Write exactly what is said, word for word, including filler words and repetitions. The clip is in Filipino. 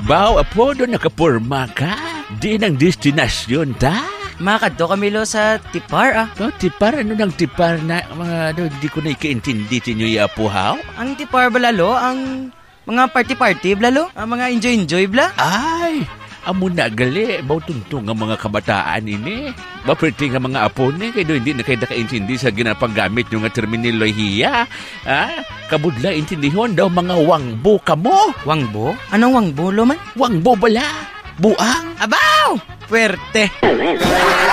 Baw, apo, doon nakapurma ka. Di ng destinasyon, ta? Makadto kami lo sa tipar ah. Oh, tipar? Ano ng tipar na mga ano, di ko na ikaintindi tinyo apo, haw? Ang tipar bala lo, ang mga party-party bla lo, ang mga enjoy-enjoy bla. Ay, amo na gali, bautuntong ang mga kabataan ini. Maperti nga mga apo ni, kaya hindi na kayo nakaintindi sa ginapanggamit nyo nga terminolohiya. Ah, kabudla intindihon daw mga wangbo ka mo. Wangbo? Anong wangbo lo man? Wangbo bala? Buang? Abaw! Puwerte!